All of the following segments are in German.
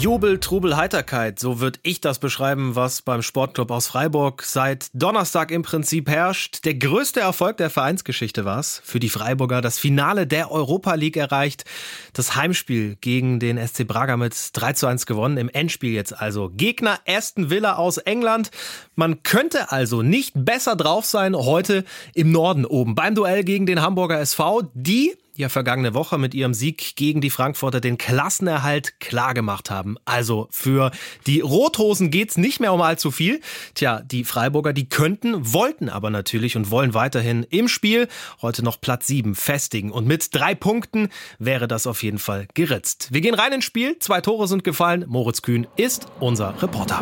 Jubel, Trubel, Heiterkeit, so würde ich das beschreiben, was beim Sportclub aus Freiburg seit Donnerstag im Prinzip herrscht. Der größte Erfolg der Vereinsgeschichte war es. Für die Freiburger das Finale der Europa League erreicht. Das Heimspiel gegen den SC Braga mit 3:1 gewonnen. Im Endspiel jetzt also Gegner Aston Villa aus England. Man könnte also nicht besser drauf sein heute im Norden oben beim Duell gegen den Hamburger SV, die ja vergangene Woche mit ihrem Sieg gegen die Frankfurter den Klassenerhalt klargemacht haben. Also für die Rothosen geht's nicht mehr um allzu viel. Tja, die Freiburger, die könnten, wollten aber natürlich und wollen weiterhin im Spiel heute noch Platz 7 festigen. Und mit 3 Punkten wäre das auf jeden Fall geritzt. Wir gehen rein ins Spiel. 2 Tore sind gefallen. Moritz Kühn ist unser Reporter.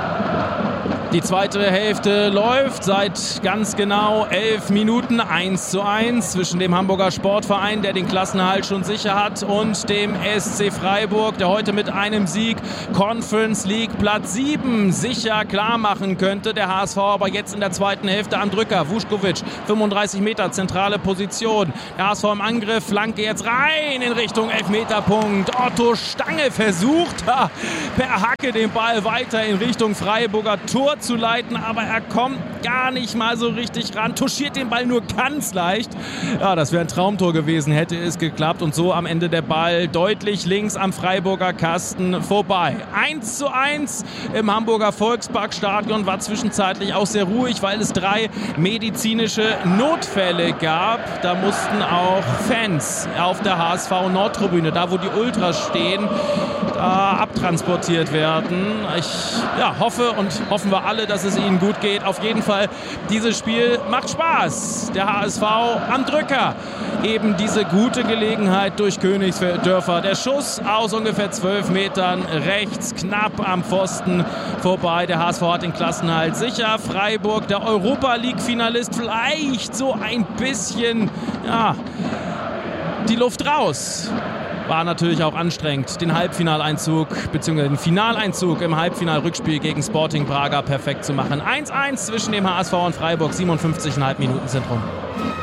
Die zweite Hälfte läuft seit ganz genau 11 Minuten 1:1 zwischen dem Hamburger Sportverein, der den Klassenerhalt schon sicher hat, und dem SC Freiburg, der heute mit einem Sieg Conference League Platz 7 sicher klar machen könnte. Der HSV aber jetzt in der zweiten Hälfte am Drücker. Vuskovic, 35 Meter, zentrale Position. Der HSV im Angriff, Flanke jetzt rein in Richtung Elfmeterpunkt. Otto Stange versucht per Hacke den Ball weiter in Richtung Freiburger Tor zu leiten, aber er kommt gar nicht mal so richtig ran, touchiert den Ball nur ganz leicht. Ja, das wäre ein Traumtor gewesen, hätte es geklappt, und so am Ende der Ball deutlich links am Freiburger Kasten vorbei. 1:1 im Hamburger Volksparkstadion, war zwischenzeitlich auch sehr ruhig, weil es 3 medizinische Notfälle gab. Da mussten auch Fans auf der HSV Nordtribüne, da wo die Ultras stehen, abtransportiert werden. Ich hoffen wir alle, dass es ihnen gut geht. Auf jeden Fall, dieses Spiel macht Spaß. Der HSV am Drücker. Eben diese gute Gelegenheit durch Königsdörfer. Der Schuss aus ungefähr 12 Metern rechts, knapp am Pfosten vorbei. Der HSV hat den Klassenerhalt sicher. Freiburg, der Europa League-Finalist, vielleicht so ein bisschen die Luft raus. War natürlich auch anstrengend, den Halbfinaleinzug bzw. den Finaleinzug im Halbfinalrückspiel gegen Sporting Braga perfekt zu machen. 1:1 zwischen dem HSV und Freiburg, 57,5 Minuten sind rum.